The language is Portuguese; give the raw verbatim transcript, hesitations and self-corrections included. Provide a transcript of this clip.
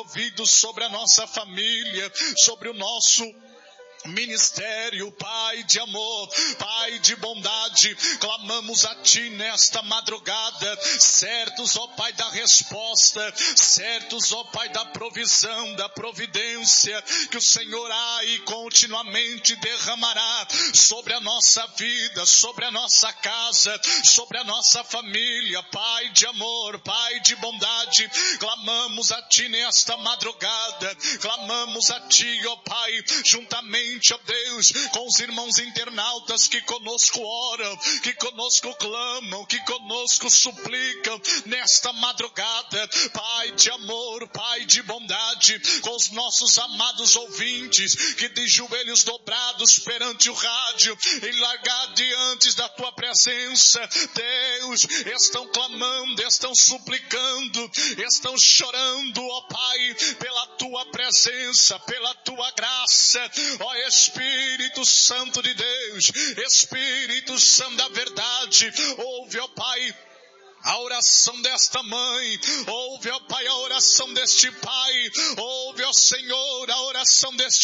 movidos sobre a nossa família, sobre o nosso ministério, Pai de amor, Pai de bondade, clamamos a Ti nesta madrugada, certos, ó Pai, da resposta, certos, ó Pai, da provisão, da providência, que o Senhor aí continuamente derramará sobre a nossa vida, sobre a nossa casa, sobre a nossa família, Pai de amor, Pai de bondade, clamamos a Ti nesta madrugada, clamamos a Ti, ó Pai, juntamente, ó Deus, com os irmãos internautas que conosco oram, que conosco clamam, que conosco suplicam nesta madrugada, Pai de amor, Pai de bondade, com os nossos amados ouvintes que de joelhos dobrados perante o rádio, e largar diante da Tua presença, Deus, estão clamando, estão suplicando, estão chorando, ó Pai, pela Tua presença, pela Tua graça, ó Espírito Santo de Deus, Espírito Santo da verdade, ouve, ó Pai, a oração desta mãe, ouve, ó Pai, a oração deste pai, ouve, ó Senhor, a oração deste